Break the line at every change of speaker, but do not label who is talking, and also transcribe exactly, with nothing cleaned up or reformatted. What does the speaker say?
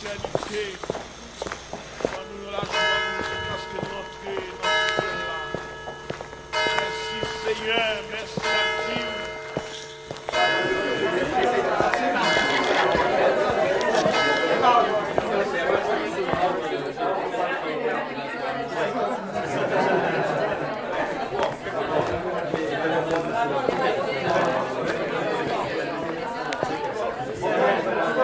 l'éternité. Donne-nous la joie jusqu'à ce que nous entrions dans ce ciel-là. Merci Seigneur, merci à Dieu.